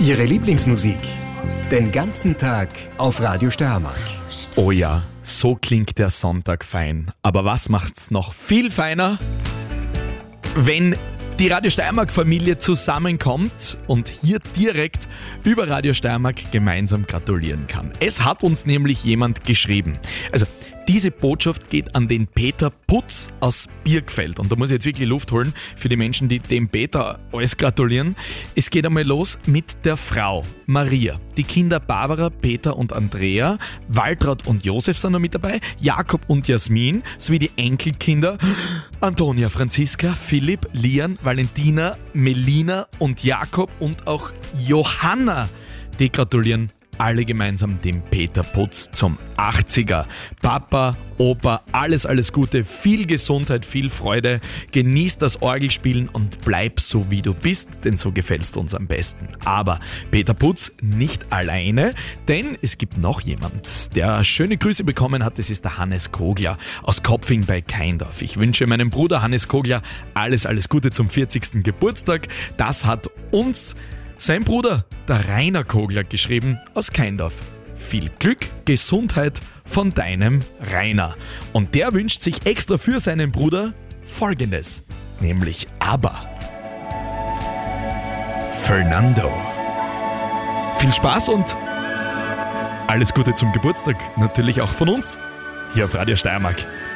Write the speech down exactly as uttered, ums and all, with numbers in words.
Ihre Lieblingsmusik. Den ganzen Tag auf Radio Steiermark. Oh ja, so klingt der Sonntag fein. Aber was macht's noch viel feiner, wenn die Radio Steiermark-Familie zusammenkommt und hier direkt über Radio Steiermark gemeinsam gratulieren kann. Es hat uns nämlich jemand geschrieben. Also diese Botschaft geht an den Peter Putz aus Birkfeld. Und da muss ich jetzt wirklich Luft holen für die Menschen, die dem Peter alles gratulieren. Es geht einmal los mit der Frau Maria. Die Kinder Barbara, Peter und Andrea, Waltraud und Josef sind noch mit dabei, Jakob und Jasmin, sowie die Enkelkinder Antonia, Franziska, Philipp, Lian, Valentina, Melina und Jakob und auch Johanna. Die gratulieren alle gemeinsam dem Peter Putz zum achtziger. Papa, Opa, alles, alles Gute, viel Gesundheit, viel Freude. Genieß das Orgelspielen und bleib so, wie du bist, denn so gefällst du uns am besten. Aber Peter Putz nicht alleine, denn es gibt noch jemand, der schöne Grüße bekommen hat. Das ist der Hannes Kogler aus Kopfing bei Keindorf. Ich wünsche meinem Bruder Hannes Kogler alles, alles Gute zum vierzigsten Geburtstag. Das hat uns sein Bruder, der Rainer Kogler, geschrieben aus Keindorf. Viel Glück, Gesundheit von deinem Rainer. Und der wünscht sich extra für seinen Bruder Folgendes, nämlich ABBA. Fernando. Viel Spaß und alles Gute zum Geburtstag, natürlich auch von uns, hier auf Radio Steiermark.